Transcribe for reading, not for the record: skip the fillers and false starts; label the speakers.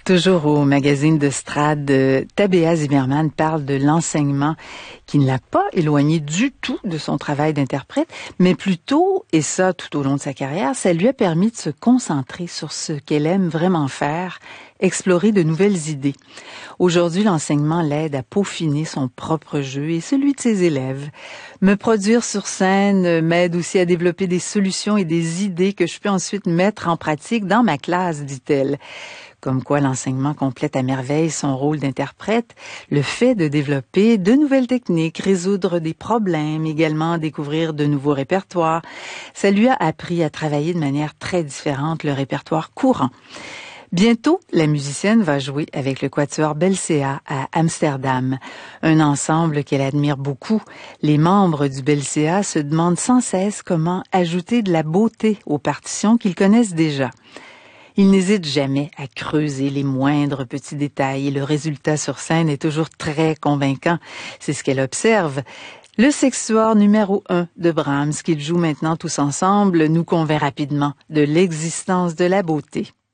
Speaker 1: Toujours au magazine de Strad, Tabea Zimmermann parle de l'enseignement qui ne l'a pas éloigné du tout de son travail d'interprète, mais plutôt, et ça tout au long de sa carrière, ça lui a permis de se concentrer sur ce qu'elle aime vraiment faire, explorer de nouvelles idées. Aujourd'hui, l'enseignement l'aide à peaufiner son propre jeu et celui de ses élèves. Me produire sur scène m'aide aussi à développer des solutions et des idées que je peux ensuite mettre en pratique dans ma classe, dit-elle. Comme quoi l'enseignement complète à merveille son rôle d'interprète, le fait de développer de nouvelles techniques, résoudre des problèmes, également découvrir de nouveaux répertoires. Ça lui a appris à travailler de manière très différente le répertoire courant. Bientôt, la musicienne va jouer avec le quatuor Belcea à Amsterdam, un ensemble qu'elle admire beaucoup. Les membres du Belcea se demandent sans cesse comment ajouter de la beauté aux partitions qu'ils connaissent déjà. Ils n'hésitent jamais à creuser les moindres petits détails et le résultat sur scène est toujours très convaincant. C'est ce qu'elle observe. Le sextuor numéro 1 de Brahms, qu'ils jouent maintenant tous ensemble, nous convainc rapidement de l'existence de la beauté.